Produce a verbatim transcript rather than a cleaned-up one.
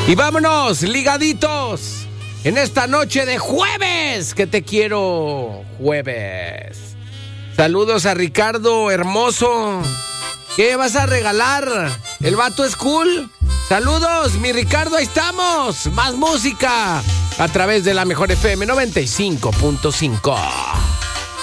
Y vámonos, ligaditos, en esta noche de jueves, que te quiero jueves. Saludos a Ricardo Hermoso. ¿Qué vas a regalar? ¿El vato es cool? Saludos, mi Ricardo, ahí estamos. Más música a través de la Mejor F M noventa y cinco punto cinco.